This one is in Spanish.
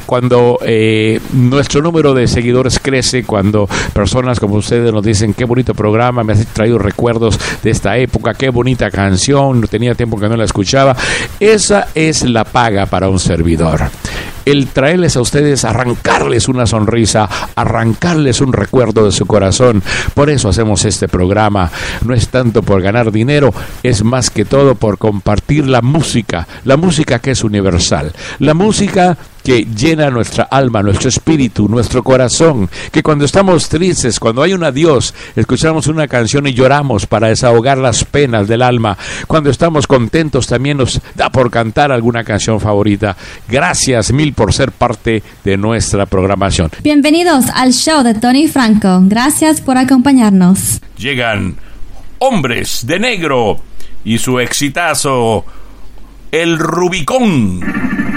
cuando nuestro número de seguidores crece, cuando personas como ustedes nos dicen qué bonito programa, me has traído recuerdos de esta época, qué bonita canción, tenía tiempo que no la escuchaba, esa es la paga para un servidor. El traerles a ustedes, arrancarles una sonrisa, arrancarles un recuerdo de su corazón. Por eso hacemos este programa. No es tanto por ganar dinero, es más que todo por compartir la música que es universal, la música que llena nuestra alma, nuestro espíritu, nuestro corazón, que cuando estamos tristes, cuando hay un adiós, escuchamos una canción y lloramos para desahogar las penas del alma. Cuando estamos contentos también nos da por cantar alguna canción favorita. Gracias mil por ser parte de nuestra programación. Bienvenidos al show de Tony Franco. Gracias por acompañarnos. Llegan Hombres de Negro y su exitazo, El Rubicón.